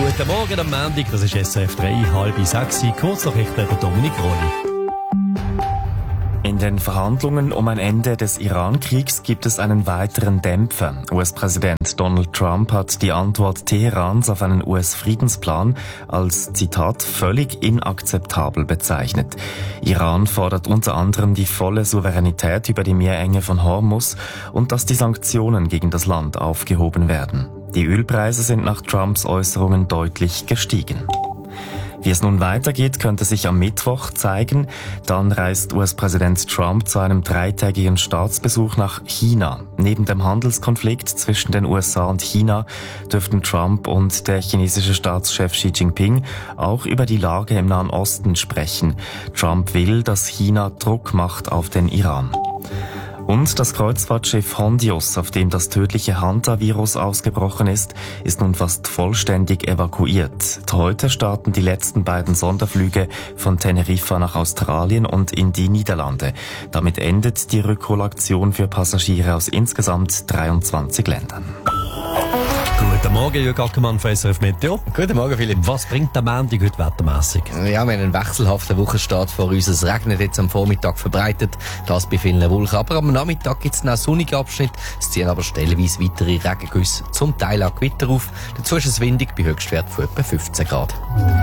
Guten Morgen am Montag, das ist SRF 3, 5:30, Kurznachrichten von Dominik Roli. In den Verhandlungen um ein Ende des Iran-Kriegs gibt es einen weiteren Dämpfer. US-Präsident Donald Trump hat die Antwort Teherans auf einen US-Friedensplan als, Zitat, völlig inakzeptabel bezeichnet. Iran fordert unter anderem die volle Souveränität über die Meerenge von Hormuz und dass die Sanktionen gegen das Land aufgehoben werden. Die Ölpreise sind nach Trumps Äußerungen deutlich gestiegen. Wie es nun weitergeht, könnte sich am Mittwoch zeigen. Dann reist US-Präsident Trump zu einem 3-tägigen Staatsbesuch nach China. Neben dem Handelskonflikt zwischen den USA und China dürften Trump und der chinesische Staatschef Xi Jinping auch über die Lage im Nahen Osten sprechen. Trump will, dass China Druck macht auf den Iran. Und das Kreuzfahrtschiff Hondios, auf dem das tödliche Hanta-Virus ausgebrochen ist nun fast vollständig evakuiert. Heute starten die letzten beiden Sonderflüge von Teneriffa nach Australien und in die Niederlande. Damit endet die Rückholaktion für Passagiere aus insgesamt 23 Ländern. Guten Morgen, Jürg Ackermann von SRF Meteo. Guten Morgen, Philipp. Was bringt der Montag heute wettermässig? Ja, wir haben einen wechselhaften Wochenstart vor uns. Es regnet jetzt am Vormittag verbreitet, das bei vielen Wolken. Aber am Nachmittag gibt es noch sonnige Abschnitte. Es ziehen aber stellenweise weitere Regengüsse, zum Teil auch Gewitter auf. Dazu ist es windig bei Höchstwert von etwa 15 Grad.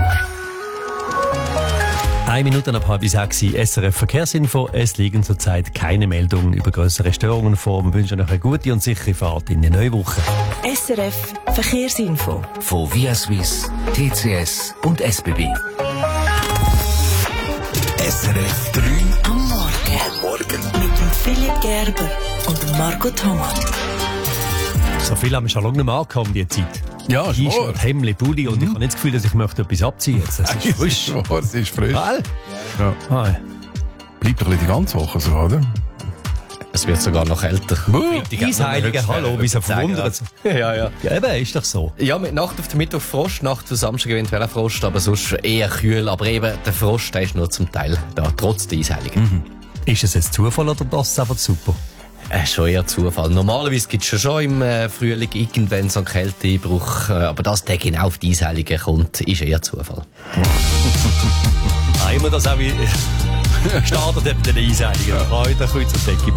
1 Minute nach 5:30, SRF Verkehrsinfo. Es liegen zurzeit keine Meldungen über grössere Störungen vor. Wir wünschen euch eine gute und sichere Fahrt in die neue Woche. SRF Verkehrsinfo. Von Via Suisse, TCS und SBB. SRF 3 Am Morgen. Mit dem Philipp Gerber und dem Marco Thomas. So viel haben wir schon lange nicht mehr angekommen, die Zeit. Ja, ist wahr. T-Shirt, Hemdli, Pulli und ich habe nicht das Gefühl, dass ich möchte etwas abziehen jetzt. Das ist frisch. Es ist frisch. Gell? Ja. Ah, Bleibt doch die ganze Woche so, oder? Es wird sogar noch älter. Eisheilige, hallo, wie so verwundert. Ja. Ja, eben, ist doch so. Ja, mit Nacht auf den Mittwoch Frost, Nacht auf Samstag eventuell auch Frost, aber sonst eher kühl. Aber eben, der Frost, der ist nur zum Teil da, trotz der Eisheiligen. Ist es jetzt Zufall oder passt es einfach super? Schon eher Zufall. Normalerweise gibt es schon im Frühling irgendwann so einen Kälteeinbruch, aber dass der genau auf die Eisheiligen kommt, ist eher Zufall. Immer das auch wie gestartet hat mit den Eisheiligen. Heute Kreuz und Decke.